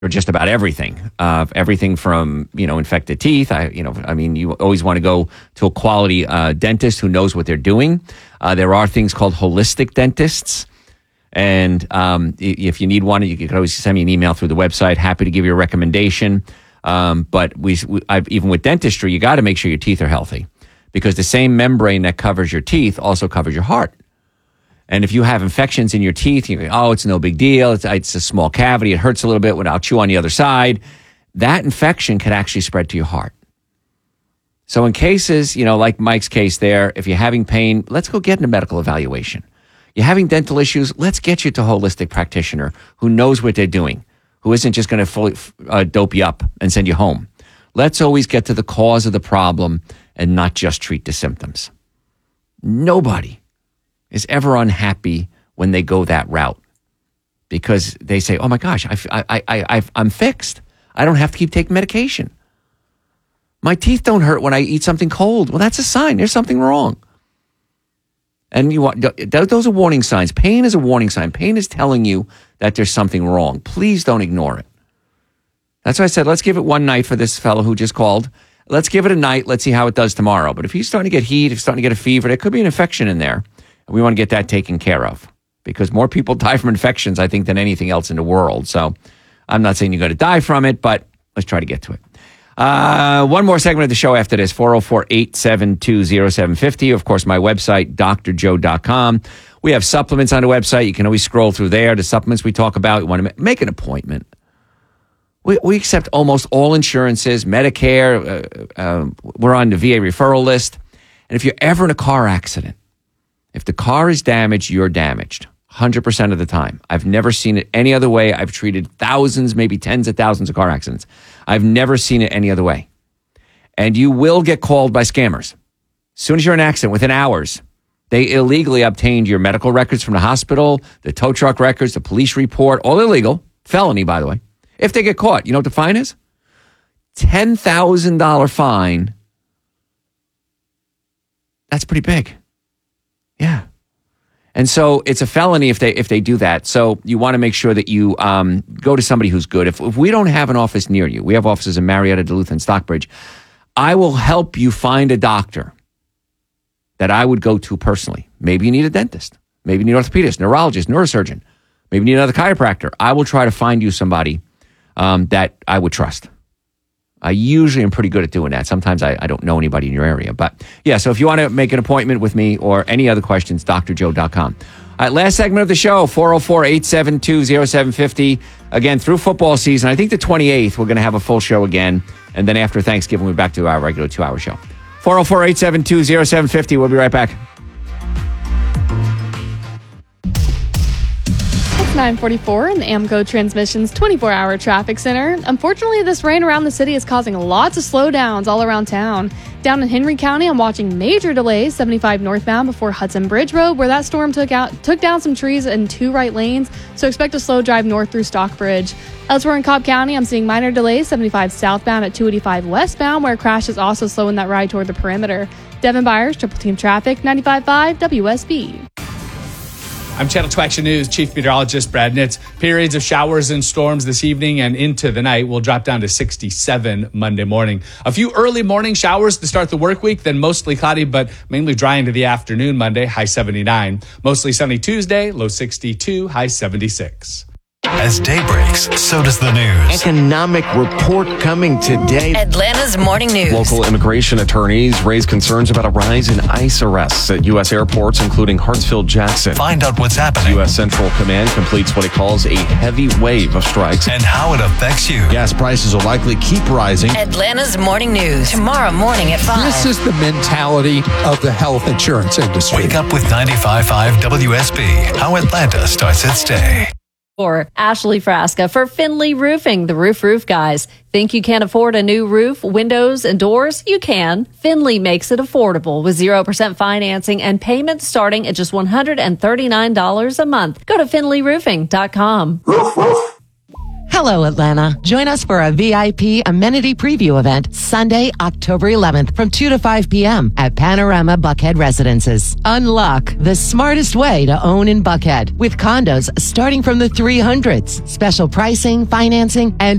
for just about everything. Everything from, infected teeth. You always want to go to a quality dentist who knows what they're doing. There are things called holistic dentists. And if you need one, you can always send me an email through the website. Happy to give you a recommendation. But even with dentistry, you got to make sure your teeth are healthy, because the same membrane that covers your teeth also covers your heart. And if you have infections in your teeth, you go, oh, it's no big deal. It's a small cavity. It hurts a little bit when I'll chew on the other side. That infection could actually spread to your heart. So in cases, like Mike's case there, if you're having pain, let's go get a medical evaluation. You're having dental issues, let's get you to a holistic practitioner who knows what they're doing, who isn't just going to fully dope you up and send you home. Let's always get to the cause of the problem and not just treat the symptoms. Nobody is ever unhappy when they go that route, because they say, oh my gosh, I'm fixed. I don't have to keep taking medication. My teeth don't hurt when I eat something cold. Well, that's a sign there's something wrong. And those are warning signs. Pain is a warning sign. Pain is telling you that there's something wrong. Please don't ignore it. That's why I said, let's give it one night for this fellow who just called. Let's give it a night. Let's see how it does tomorrow. But if he's starting to get heat, if he's starting to get a fever, there could be an infection in there. And we want to get that taken care of, because more people die from infections, I think, than anything else in the world. So I'm not saying you're going to die from it, but let's try to get to it. One more segment of the show after this, 404-872-0750. Of course, my website, drjoe.com. We have supplements on the website. You can always scroll through there. The supplements we talk about, you want to make an appointment. We accept almost all insurances, Medicare. We're on the VA referral list. And if you're ever in a car accident, if the car is damaged, you're damaged 100% of the time. I've never seen it any other way. I've treated thousands, maybe tens of thousands of car accidents. I've never seen it any other way. And you will get called by scammers. As soon as you're in an accident, within hours, they illegally obtained your medical records from the hospital, the tow truck records, the police report, all illegal. Felony, by the way. If they get caught, you know what the fine is? $10,000 fine. That's pretty big. Yeah. And so it's a felony if they do that. So you want to make sure that you go to somebody who's good. If we don't have an office near you, we have offices in Marietta, Duluth, and Stockbridge. I will help you find a doctor that I would go to personally. Maybe you need a dentist. Maybe you need an orthopedist, neurologist, neurosurgeon. Maybe you need another chiropractor. I will try to find you somebody that I would trust. I usually am pretty good at doing that. Sometimes I don't know anybody in your area. But yeah, so if you want to make an appointment with me or any other questions, drjoe.com. All right, last segment of the show, 404-872-0750. Again, through football season, I think the 28th, we're going to have a full show again. And then after Thanksgiving, we're back to our regular 2-hour show. 404-872-0750. We'll be right back. 944 in the AMCO Transmissions 24-hour traffic center. Unfortunately, this rain around the city is causing lots of slowdowns all around town. Down in Henry County, I'm watching major delays 75 northbound before Hudson Bridge Road, where that storm took down some trees in 2 right lanes, so expect a slow drive north through Stockbridge. Elsewhere in Cobb County, I'm seeing minor delays 75 southbound at 285 westbound, where a crash is also slowing that ride toward the perimeter. Devin Byers, Triple Team Traffic, 95.5 WSB. I'm Channel 2 Action News Chief Meteorologist Brad Nitz. Periods of showers and storms this evening and into the night will drop down to 67 Monday morning. A few early morning showers to start the work week, then mostly cloudy, but mainly dry into the afternoon Monday, high 79. Mostly sunny Tuesday, low 62, high 76. As day breaks, so does the news. Economic report coming today. Atlanta's morning news. Local immigration attorneys raise concerns about a rise in ICE arrests at U.S. airports, including Hartsfield-Jackson. Find out what's happening. U.S. Central Command completes what it calls a heavy wave of strikes. And how it affects you. Gas prices will likely keep rising. Atlanta's morning news. Tomorrow morning at 5. This is the mentality of the health insurance industry. Wake up with 95.5 WSB. How Atlanta starts its day. For Ashley Frasca for Finley Roofing, the roof guys. Think you can't afford a new roof, windows, and doors? You can. Finley makes it affordable with 0% financing and payments starting at just $139 a month. Go to finleyroofing.com. Hello, Atlanta. Join us for a VIP amenity preview event Sunday, October 11th from 2 to 5 p.m. at Panorama Buckhead Residences. Unlock the smartest way to own in Buckhead with condos starting from the 300s, special pricing, financing, and